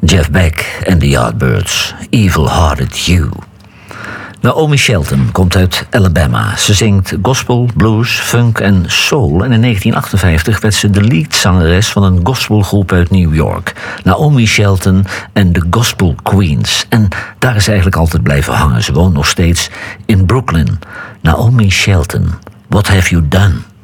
Jeff Beck en The Yardbirds, Evil Hearted You. Naomi Shelton komt uit Alabama. Ze zingt gospel, blues, funk en soul. En in 1958 werd ze de leadzangeres van een gospelgroep uit New York. Naomi Shelton en de Gospel Queens. En daar is ze eigenlijk altijd blijven hangen. Ze woont nog steeds in Brooklyn. Naomi Shelton, What Have You Done?